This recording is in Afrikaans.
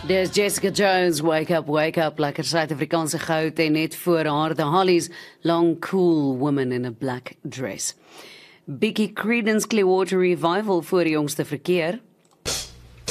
Dis Jessica Jones, wake up, lekker Suid-Afrikaanse goud en net voor haar The Hollies, long cool woman in a black dress. Bietjie Creedence Clearwater Revival voor die jongste verkeer.